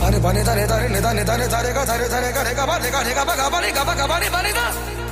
Ani bani da ne da ne da ne da ne da re ga da re ga ba re ga ba ga ba re ga ba ni bani da.